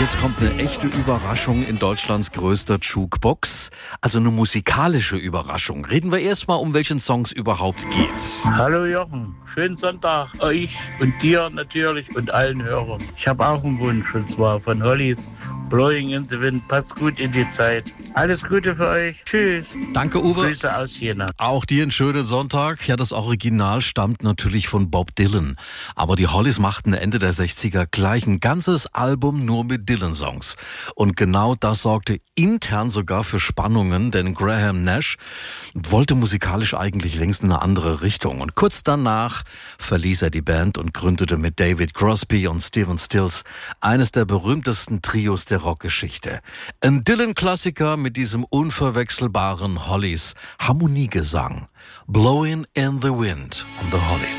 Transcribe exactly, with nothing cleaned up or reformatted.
Jetzt kommt eine echte Überraschung in Deutschlands größter Jukebox. Also eine musikalische Überraschung. Reden wir erstmal, um welchen Songs überhaupt geht's. Hallo Jochen, schönen Sonntag euch und dir natürlich und allen Hörern. Ich habe auch einen Wunsch, und zwar von Hollies Blowing in the Wind. Passt gut in die Zeit. Alles Gute für euch. Tschüss. Danke, Uwe. Grüße aus Jena. Auch dir einen schönen Sonntag. Ja, das Original stammt natürlich von Bob Dylan. Aber die Hollies machten Ende der sechziger gleich ein ganzes Album nur mit Dylan-Songs. Und genau das sorgte intern sogar für Spannungen, denn Graham Nash wollte musikalisch eigentlich längst in eine andere Richtung. Und kurz danach verließ er die Band und gründete mit David Crosby und Stephen Stills eines der berühmtesten Trios der Rockgeschichte. Ein Dylan-Klassiker mit diesem unverwechselbaren Hollies Harmoniegesang. Blowing in the Wind on the Hollies.